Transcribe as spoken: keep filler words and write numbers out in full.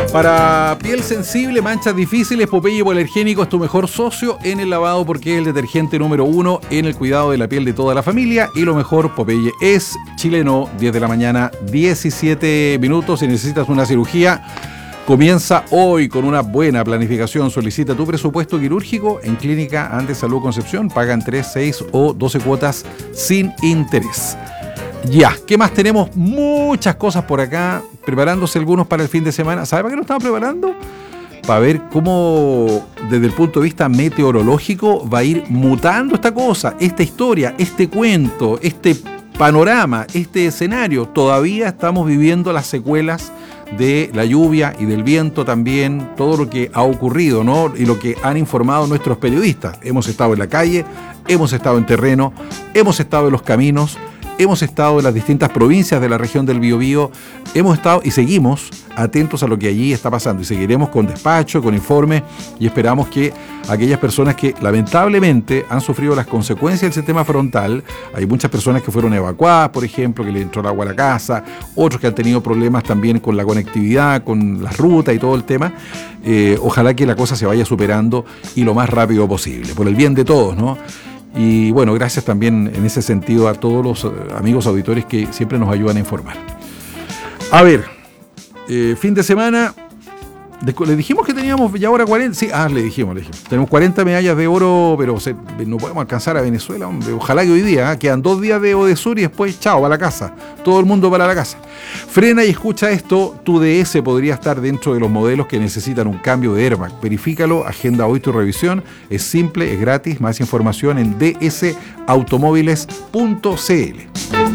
Para piel sensible, manchas difíciles, Popeye Hipoalergénico es tu mejor socio en el lavado porque es el detergente número uno en el cuidado de la piel de toda la familia. Y lo mejor, Popeye es chileno, diez de la mañana, diecisiete minutos. Si necesitas una cirugía, comienza hoy con una buena planificación. Solicita tu presupuesto quirúrgico en Clínica Andes Salud Concepción. Pagan tres, seis o doce cuotas sin interés. Ya, ¿qué más tenemos? Muchas cosas por acá, preparándose algunos para el fin de semana. ¿Sabe para qué lo estamos preparando? Para ver cómo, desde el punto de vista meteorológico, va a ir mutando esta cosa, esta historia, este cuento, este panorama, este escenario. Todavía estamos viviendo las secuelas de la lluvia y del viento también, todo lo que ha ocurrido, ¿no? Y lo que han informado nuestros periodistas. Hemos estado en la calle, hemos estado en terreno, hemos estado en los caminos, hemos estado en las distintas provincias de la región del Biobío, hemos estado y seguimos atentos a lo que allí está pasando y seguiremos con despacho, con informes y esperamos que aquellas personas que lamentablemente han sufrido las consecuencias del sistema frontal, hay muchas personas que fueron evacuadas, por ejemplo, que le entró el agua a la casa, otros que han tenido problemas también con la conectividad, con las rutas y todo el tema, eh, ojalá que la cosa se vaya superando y lo más rápido posible, por el bien de todos, ¿no? Y bueno, gracias también en ese sentido a todos los amigos auditores que siempre nos ayudan a informar. A ver, eh, fin de semana, le dijimos que teníamos ya ahora cuarenta, sí, ah, le dijimos, le dijimos, tenemos cuarenta medallas de oro, pero se, no podemos alcanzar a Venezuela, hombre, ojalá que hoy día, ¿eh? Quedan dos días de Odesur y después, chao, para la casa, todo el mundo para la casa. Frena y escucha esto, tu D S podría estar dentro de los modelos que necesitan un cambio de airbag, verifícalo, agenda hoy tu revisión, es simple, es gratis, más información en d s automóviles punto c l.